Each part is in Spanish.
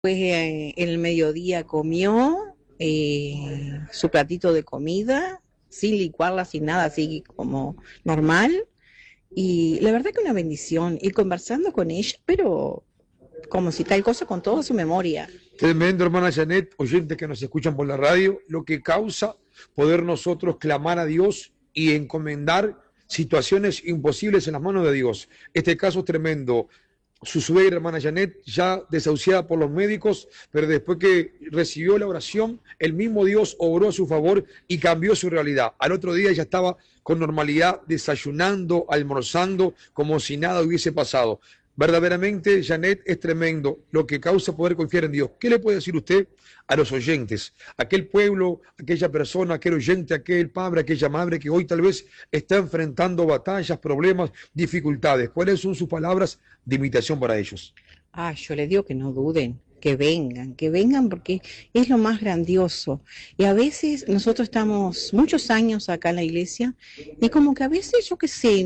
Pues en el mediodía comió su platito de comida, sin licuarla, sin nada, así como normal. Y la verdad que una bendición, y conversando con ella, pero como si tal cosa con toda su memoria. Tremendo, hermana Janet, oyentes que nos escuchan por la radio, lo que causa poder nosotros clamar a Dios y encomendar situaciones imposibles en las manos de Dios. Este caso es tremendo. Su suegra, hermana Janet, ya desahuciada por los médicos, pero después que recibió la oración, el mismo Dios obró a su favor y cambió su realidad. Al otro día ya estaba con normalidad, desayunando, almorzando, como si nada hubiese pasado. Verdaderamente, Janet, es tremendo lo que causa poder confiar en Dios. ¿Qué le puede decir usted a los oyentes? Aquel pueblo, aquella persona, aquel oyente, aquel padre, aquella madre que hoy tal vez está enfrentando batallas, problemas, dificultades. ¿Cuáles son sus palabras de invitación para ellos? Ah, yo les digo que no duden, que vengan porque es lo más grandioso. Y a veces nosotros estamos muchos años acá en la iglesia y como que a veces, yo qué sé,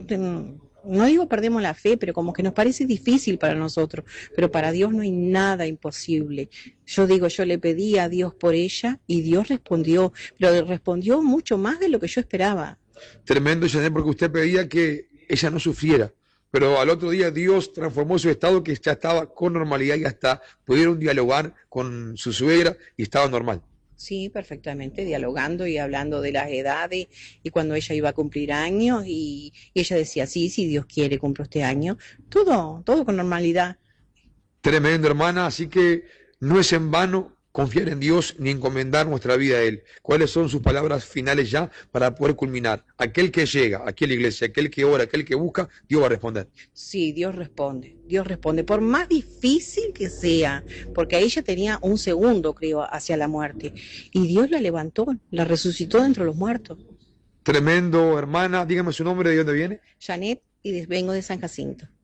no digo perdemos la fe, pero como que nos parece difícil para nosotros, pero para Dios no hay nada imposible. Yo digo, yo le pedí a Dios por ella y Dios respondió, pero respondió mucho más de lo que yo esperaba. Tremendo, Janet, porque usted pedía que ella no sufriera, pero al otro día Dios transformó su estado que ya estaba con normalidad y hasta pudieron dialogar con su suegra y estaba normal. Sí, perfectamente, dialogando y hablando de las edades y cuando ella iba a cumplir años y ella decía, sí, si Dios quiere, cumplo este año. Todo con normalidad. Tremendo, hermana, así que no es en vano confiar en Dios ni encomendar nuestra vida a Él. ¿Cuáles son sus palabras finales ya para poder culminar? Aquel que llega, aquí a la iglesia, aquel que ora, aquel que busca, Dios va a responder. Sí, Dios responde, por más difícil que sea, porque a ella tenía un segundo, creo, hacia la muerte, y Dios la levantó, la resucitó de entre los muertos. Tremendo, hermana, dígame su nombre, ¿de dónde viene? Janet, y vengo de San Jacinto.